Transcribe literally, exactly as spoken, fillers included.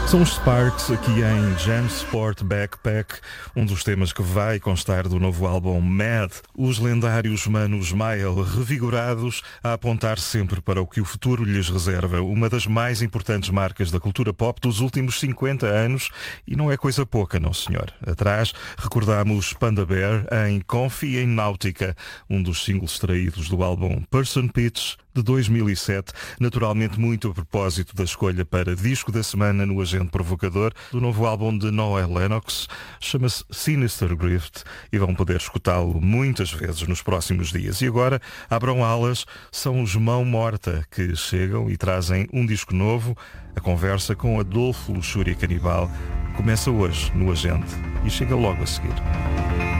São os Sparks aqui em Jam Sport Backpack, um dos temas que vai constar do novo álbum Mad. Os lendários Manos Smile, revigorados a apontar sempre para o que o futuro lhes reserva, uma das mais importantes marcas da cultura pop dos últimos cinquenta anos, e não é coisa pouca, não senhor. Atrás recordamos Panda Bear em Confie em Náutica, um dos singles extraídos do álbum Person Pitch de dois mil e sete, naturalmente muito a propósito da escolha para disco da semana no Agente Provocador do novo álbum de Noah Lennox, chama-se Sinister Grift e vão poder escutá-lo muitas vezes nos próximos dias. E agora, abram alas, são os Mão Morta que chegam e trazem um disco novo. A conversa com Adolfo Luxúria Canibal começa hoje no Agente e chega logo a seguir.